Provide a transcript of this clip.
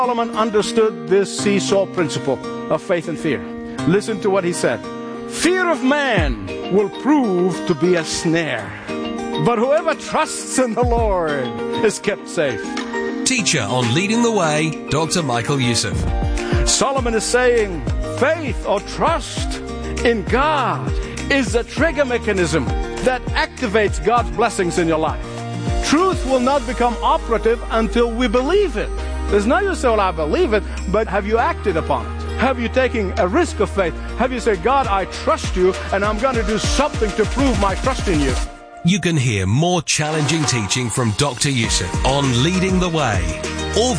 Solomon understood this seesaw principle of faith and fear. Listen to what he said. Fear of man will prove to be a snare, but whoever trusts in the Lord is kept safe. Teacher on Leading the Way, Dr. Michael Youssef. Solomon is saying faith or trust in God is the trigger mechanism that activates God's blessings in your life. Truth will not become operative until we believe it. There's no use saying, well, I believe it, but have you acted upon it? Have you taken a risk of faith? Have you said, God, I trust you, and I'm going to do something to prove my trust in you? You can hear more challenging teaching from Dr. Youssef on Leading the Way. All